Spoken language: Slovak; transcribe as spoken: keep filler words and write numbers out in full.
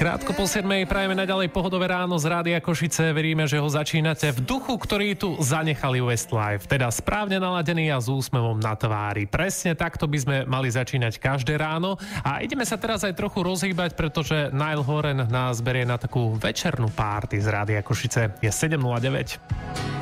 Krátko po siedmej prajeme naďalej pohodové ráno z Rádia Košice. Veríme, že ho začínate v duchu, ktorý tu zanechali Westlife. Teda správne naladený a s úsmevom na tvári. Presne takto by sme mali začínať každé ráno. A ideme sa teraz aj trochu rozhýbať, pretože Niall Horan nás berie na takú večernú párty z Rádia Košice. Je sedem nula deväť.